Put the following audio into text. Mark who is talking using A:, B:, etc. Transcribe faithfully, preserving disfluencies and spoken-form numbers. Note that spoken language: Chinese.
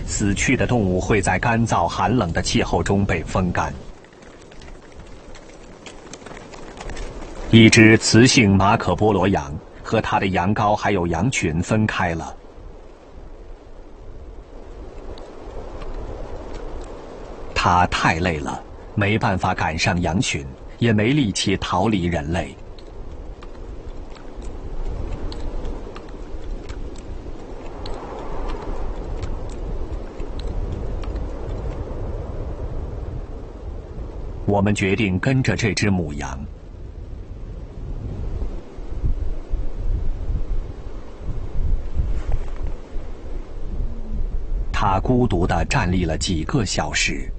A: 死去的动物会在干燥寒冷的气候中被风干。一只雌性马可波罗羊和它的羊羔还有羊群分开了。它太累了，没办法赶上羊群，也没力气逃离人类。我们决定跟着这只母羊。它孤独地站立了几个小时。